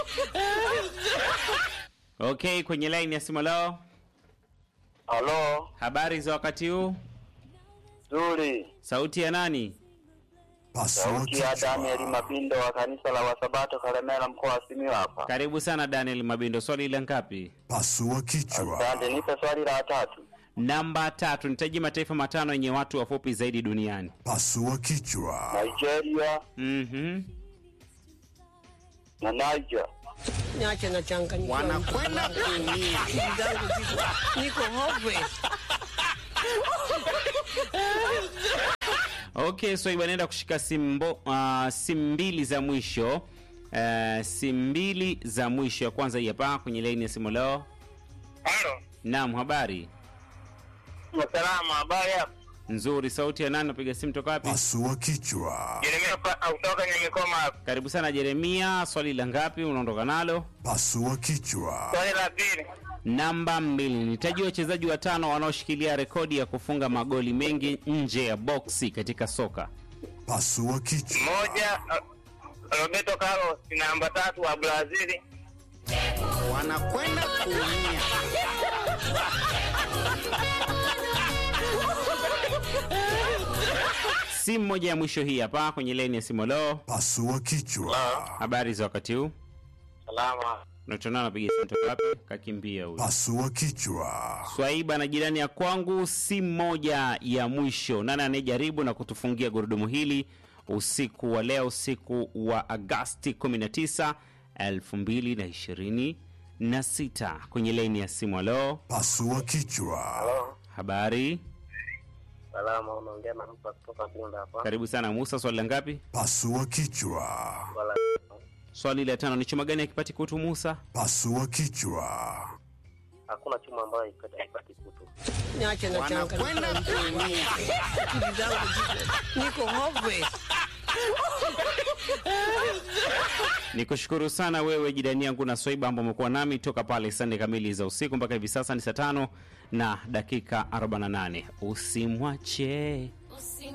Okay, kwenye line ya simu lao. Halo. Habari za wakati huu? Nzuri. Sauti ya nani? Sauti ya Daniel Mabindo wa kanisa la Wasabato Kalemera mkoa wa Simiyu hapa. Karibu sana Daniel Mabindo. Swali la ngapi? Pasua kichwa. Asante, nipe swali la 3. Namba 3. Nitaji mataifa matano yenye watu wafupi zaidi duniani. Pasua kichwa. Nigeria. Na Niger. Niache na changanyiko. Wanakwenda kuumia. Niko hopeless. Okay, so ibanenda kushika simu mbili za mwisho. Simu mbili za mwisho. Ya kwanza hii hapa kwenye line ya simu leo. Halo. Naam, habari? Salama, habari hapo? Nzuri. Sauti ya nani? Napiga simu toka wapi? Pasua kichwa. Jeremia kutoka Nyamikoma hapa. Karibu sana Jeremia. Swali la ngapi unaondoka nalo? Pasua kichwa. Swali la 2. Namba 2. Nitaji wachezaji watano wanaoshikilia rekodi ya kufunga magoli mengi nje ya boksi katika soka. Pasua kichwa. 1 Roberto Carlos, namba 3 wa Brazil. Wanakwenda kuumia. Simu moja ya mwisho hii hapa kwenye line ya simu leo. Pasua kichwa. Habari za wakati huu? Salama. Unatona napiga simu toka wapi? Kakimbia huyu. Pasua kichwa. Swaiba na jirani ya kwangu, simu moja ya mwisho. Nani anayejaribu na kutufungia gurudumu hili usiku wa leo, usiku wa Agosti 19, 2026 kwenye line ya simu leo. Pasua kichwa. Habari? Salama, unaongea na mtu kutoka Bunda hapa. Karibu sana Musa. Swali la ngapi? Pasua kichwa. Swali la 5. Ni chuma gani akipati kutu Musa? Pasua kichwa. Hakuna chuma ambayo haipati kutu. Niache na changanyiko. Niko hopeless. Nikushukuru sana wewe jirani yangu na Swaiba ambao umekuwa nami toka pale Sunday kamili za usiku mpaka hivi sasa ni saa 5 na dakika 48. Usimwache.